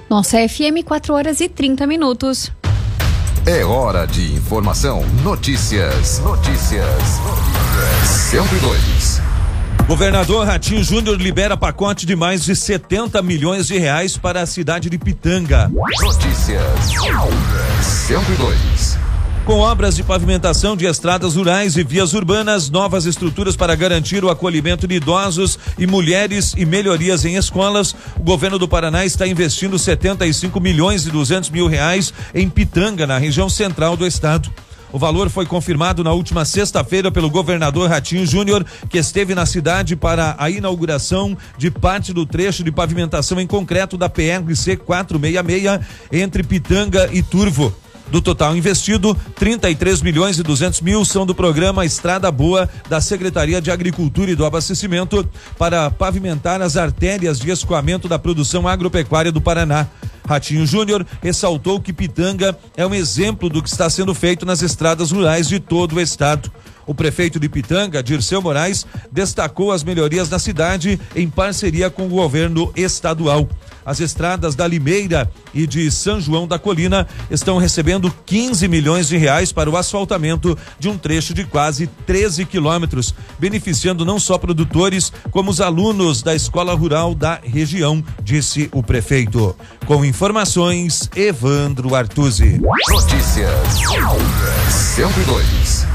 Nossa FM, 4h30. É hora de informação. Notícias. 102. Governador Ratinho Júnior libera pacote de mais de 70 milhões de reais para a cidade de Pitanga. Notícias. 102. Com obras de pavimentação de estradas rurais e vias urbanas, novas estruturas para garantir o acolhimento de idosos e mulheres e melhorias em escolas, o governo do Paraná está investindo 75 milhões e 200 mil reais em Pitanga, na região central do estado. O valor foi confirmado na última sexta-feira pelo governador Ratinho Júnior, que esteve na cidade para a inauguração de parte do trecho de pavimentação em concreto da PRC 466 entre Pitanga e Turvo. Do total investido, 33 milhões e 200 mil são do programa Estrada Boa da Secretaria de Agricultura e do Abastecimento para pavimentar as artérias de escoamento da produção agropecuária do Paraná. Ratinho Júnior ressaltou que Pitanga é um exemplo do que está sendo feito nas estradas rurais de todo o estado. O prefeito de Pitanga, Dirceu Moraes, destacou as melhorias na cidade em parceria com o governo estadual. As estradas da Limeira e de São João da Colina estão recebendo 15 milhões de reais para o asfaltamento de um trecho de quase 13 quilômetros, beneficiando não só produtores, como os alunos da escola rural da região, disse o prefeito. Com informações, Evandro Artuzzi. Notícias. 102.